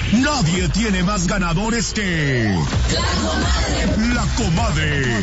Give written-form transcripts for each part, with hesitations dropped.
Nadie tiene más ganadores que La Comadre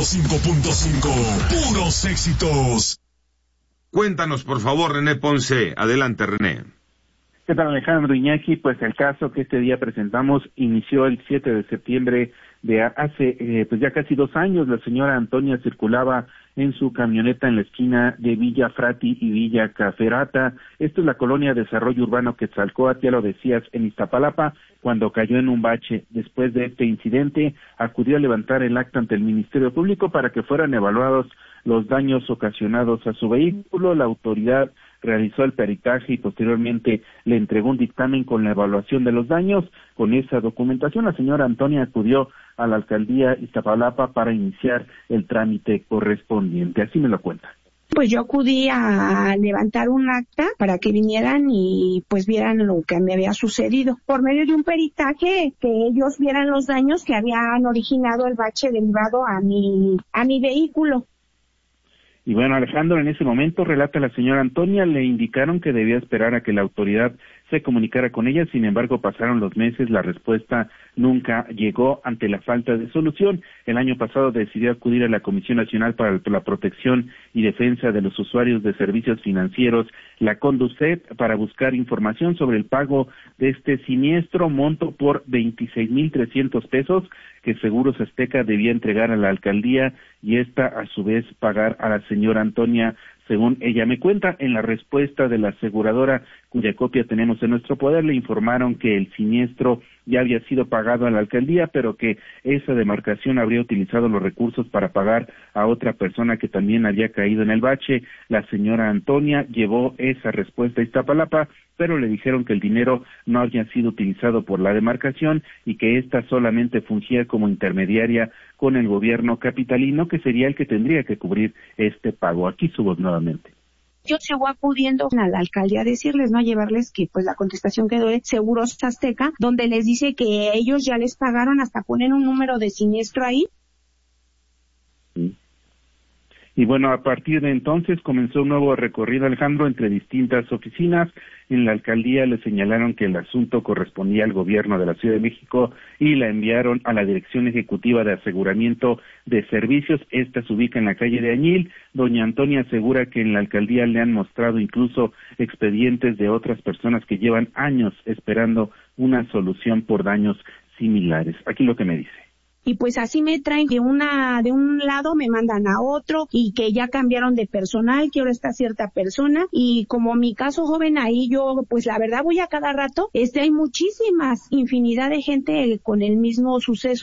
105.5, puros éxitos. Cuéntanos, por favor, René Ponce. Adelante, René. ¿Qué tal, Alejandro Iñaki? Pues el caso que este día presentamos inició el 7 de septiembre de hace pues ya casi 2 años. La señora Antonia circulaba en su camioneta en la esquina de Villa Frati y Villa Caferata. Esto es la colonia Desarrollo Urbano Quetzalcóatl, ya lo decías, en Iztapalapa, cuando cayó en un bache. Después de este incidente, acudió a levantar el acta ante el Ministerio Público para que fueran evaluados los daños ocasionados a su vehículo. La autoridad realizó el peritaje y posteriormente le entregó un dictamen con la evaluación de los daños. Con esa documentación, la señora Antonia acudió a la alcaldía Iztapalapa para iniciar el trámite correspondiente. Así me lo cuenta. Pues yo acudí a levantar un acta para que vinieran y pues vieran lo que me había sucedido. Por medio de un peritaje, que ellos vieran los daños que habían originado el bache derivado a mi vehículo. Y bueno, Alejandro, en ese momento, relata la señora Antonia, le indicaron que debía esperar a que la autoridad se comunicara con ella. Sin embargo, pasaron los meses, la respuesta nunca llegó. Ante la falta de solución, el año pasado decidió acudir a la Comisión Nacional para la Protección y Defensa de los Usuarios de Servicios Financieros, la CONDUCET, para buscar información sobre el pago de este siniestro, monto por 26,300 pesos que Seguros Azteca debía entregar a la alcaldía y esta a su vez pagar a la señora Antonia. Según ella me cuenta, en la respuesta de la aseguradora, cuya copia tenemos en nuestro poder, le informaron que el siniestro ya había sido pagado a la alcaldía, pero que esa demarcación habría utilizado los recursos para pagar a otra persona que también había caído en el bache. La señora Antonia llevó esa respuesta a Iztapalapa, pero le dijeron que el dinero no había sido utilizado por la demarcación y que ésta solamente fungía como intermediaria con el gobierno capitalino, que sería el que tendría que cubrir este pago. Aquí su voz nuevamente. Yo sigo acudiendo a la alcaldía a decirles, ¿no? A llevarles que pues la contestación quedó de Seguros Azteca, donde les dice que ellos ya les pagaron, hasta ponen un número de siniestro ahí. Y bueno, a partir de entonces comenzó un nuevo recorrido, Alejandro, entre distintas oficinas. En la alcaldía le señalaron que el asunto correspondía al gobierno de la Ciudad de México y la enviaron a la Dirección Ejecutiva de Aseguramiento de Servicios. Esta se ubica en la calle de Añil. Doña Antonia asegura que en la alcaldía le han mostrado incluso expedientes de otras personas que llevan años esperando una solución por daños similares. Aquí lo que me dice. Y pues así me traen de un lado, me mandan a otro, y que ya cambiaron de personal, que ahora está cierta persona, y como mi caso joven ahí, yo pues la verdad voy a cada rato, hay infinidad de gente con el mismo suceso.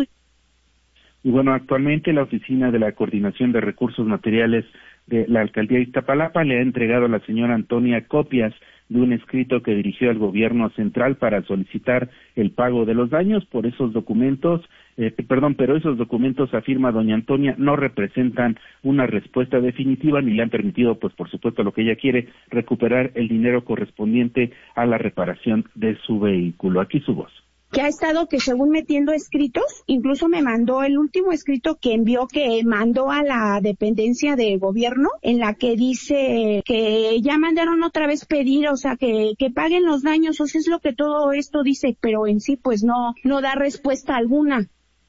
Y bueno, actualmente la Oficina de la Coordinación de Recursos Materiales de la Alcaldía de Iztapalapa le ha entregado a la señora Antonia copias de un escrito que dirigió al gobierno central para solicitar el pago de los daños por esos documentos, pero esos documentos, afirma doña Antonia, no representan una respuesta definitiva ni le han permitido, pues por supuesto lo que ella quiere, recuperar el dinero correspondiente a la reparación de su vehículo. Aquí su voz. Que ha estado que según metiendo escritos, incluso me mandó el último escrito que envió, que mandó a la dependencia de gobierno, en la que dice que ya mandaron otra vez pedir, o sea, que paguen los daños, o sea, es lo que todo esto dice, pero en sí pues no da respuesta alguna.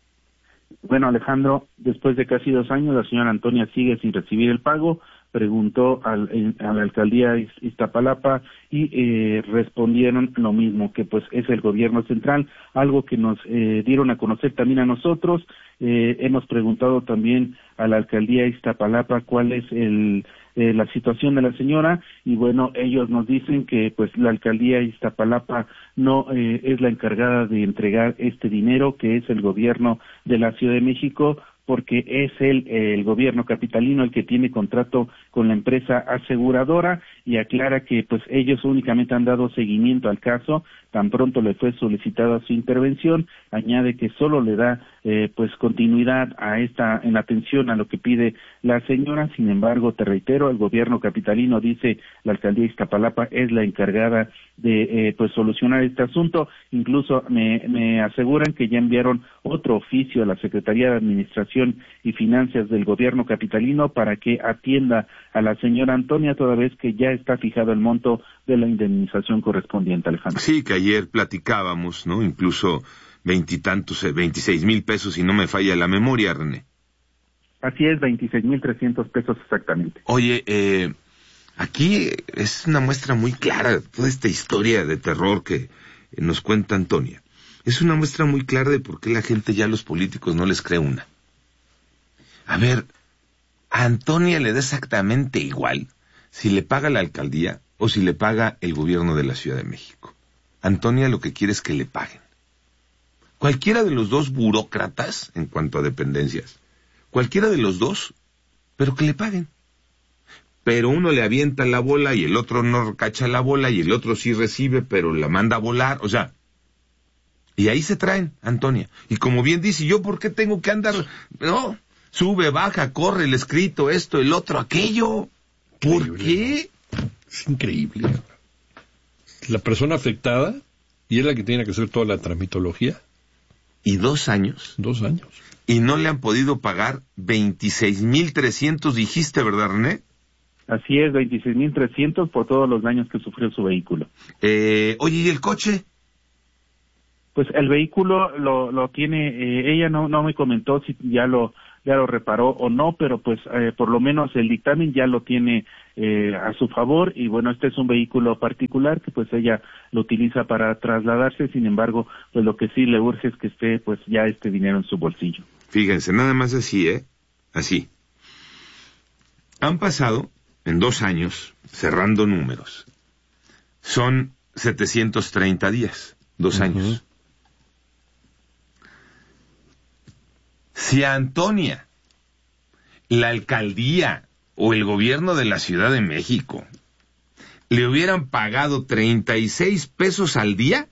Bueno, Alejandro, después de casi 2 años, la señora Antonia sigue sin recibir el pago. Preguntó a la alcaldía Iztapalapa y respondieron lo mismo, que pues es el gobierno central, algo que nos dieron a conocer también a nosotros. Hemos preguntado también a la alcaldía Iztapalapa cuál es la situación de la señora, y bueno, ellos nos dicen que pues la alcaldía Iztapalapa no es la encargada de entregar este dinero, que es el gobierno de la Ciudad de México, porque es el gobierno capitalino el que tiene contrato con la empresa aseguradora, y aclara que pues ellos únicamente han dado seguimiento al caso, tan pronto le fue solicitada su intervención. Añade que solo le da pues continuidad en atención a lo que pide la señora. Sin embargo, te reitero, el gobierno capitalino dice la alcaldía de Iztapalapa es la encargada de pues solucionar este asunto. Incluso me aseguran que ya enviaron otro oficio a la Secretaría de Administración y Finanzas del gobierno capitalino para que atienda a la señora Antonia, toda vez que ya está fijado el monto de la indemnización correspondiente, Alejandro. Sí, que ayer platicábamos, ¿no? Incluso 26,000 pesos, si no me falla la memoria, René. Así es, 26,300 pesos exactamente. Oye, aquí es una muestra muy clara de toda esta historia de terror que nos cuenta Antonia. Es una muestra muy clara de por qué la gente ya a los políticos no les cree una. A ver, a Antonia le da exactamente igual si le paga la alcaldía o si le paga el gobierno de la Ciudad de México. Antonia lo que quiere es que le paguen. Cualquiera de los dos burócratas, en cuanto a dependencias, cualquiera de los dos, pero que le paguen. Pero uno le avienta la bola y el otro no cacha la bola y el otro sí recibe, pero la manda a volar, o sea, y ahí se traen, Antonia. Y como bien dice, ¿yo por qué tengo que andar? No, sube, baja, corre, el escrito, esto, el otro, aquello. ¿Por qué? Es increíble. La persona afectada, y es la que tiene que hacer toda la tramitología. ¿Y 2 años? 2 años. Y no le han podido pagar 26,300, dijiste, ¿verdad, René? Así es, 26,300 por todos los daños que sufrió su vehículo. Oye, ¿y el coche? Pues el vehículo lo tiene, ella no me comentó si ya lo reparó o no, pero pues por lo menos el dictamen ya lo tiene a su favor. Y bueno, este es un vehículo particular que pues ella lo utiliza para trasladarse. Sin embargo, pues lo que sí le urge es que esté pues ya este dinero en su bolsillo. Fíjense, nada más así, así. Han pasado, en 2 años, cerrando números, son 730 días, 2 años. Si a Antonia, la alcaldía o el gobierno de la Ciudad de México le hubieran pagado 36 pesos al día,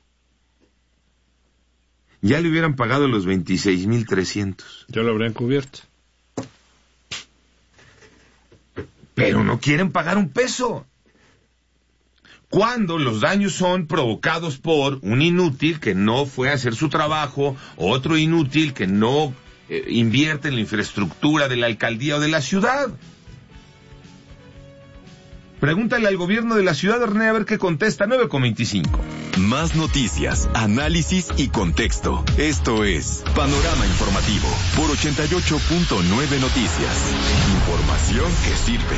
ya le hubieran pagado los 26,300. Ya lo habrían cubierto. Pero no quieren pagar un peso. Cuando los daños son provocados por un inútil que no fue a hacer su trabajo, otro inútil que no invierte en la infraestructura de la alcaldía o de la ciudad. Pregúntale al gobierno de la ciudad, René, a ver qué contesta. 9:25. Más noticias, análisis y contexto. Esto es Panorama Informativo por 88.9 Noticias. Información que sirve.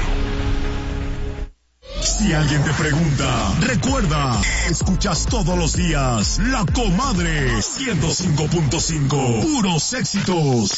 Si alguien te pregunta, recuerda, escuchas todos los días La Comadre 105.5. Puros éxitos.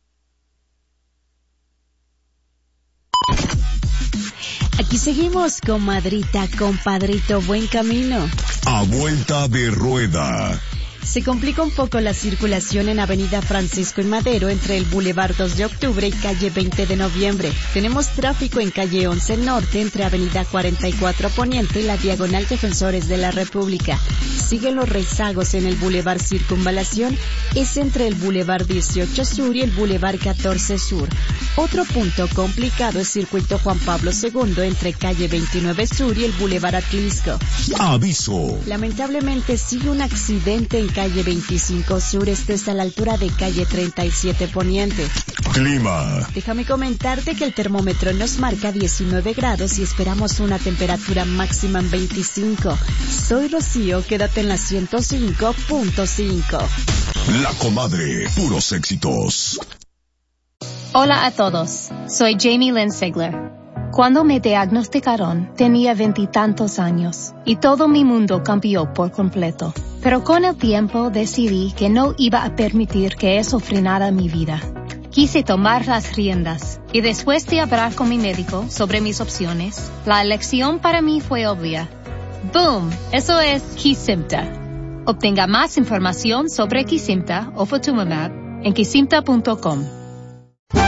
Aquí seguimos, comadrita, compadrito, buen camino. A vuelta de rueda. Se complica un poco la circulación en Avenida Francisco y Madero entre el Boulevard 2 de Octubre y Calle 20 de Noviembre. Tenemos tráfico en Calle 11 Norte entre Avenida 44 Poniente y la Diagonal Defensores de la República. Siguen los rezagos en el Boulevard Circunvalación, es entre el Boulevard 18 Sur y el Boulevard 14 Sur. Otro punto complicado es Circuito Juan Pablo II entre Calle 29 Sur y el Boulevard Atlisco. Aviso. Lamentablemente sigue un accidente en Calle 25 Sur, es a la altura de Calle 37 Poniente. Clima. Déjame comentarte que el termómetro nos marca 19 grados y esperamos una temperatura máxima en 25. Soy Rocío, quédate en la 105.5. La Comadre, puros éxitos. Hola a todos, soy Jamie Lynn Sigler. Cuando me diagnosticaron, tenía 20 y tantos años y todo mi mundo cambió por completo. Pero con el tiempo decidí que no iba a permitir que eso frenara mi vida. Quise tomar las riendas y después de hablar con mi médico sobre mis opciones, la elección para mí fue obvia. ¡Boom! Eso es Kesimpta. Obtenga más información sobre Kesimpta o Ofatumumab en kesimpta.com.